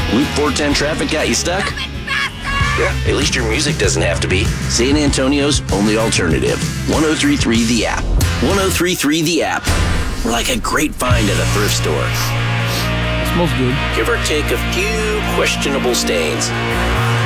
Route 410 traffic got you stuck? Yeah, at least your music doesn't have to be. San Antonio's only alternative. 1033 The App. 1033 The App. We're like a great find at a thrift store. Smells good. Give or take a few questionable stains.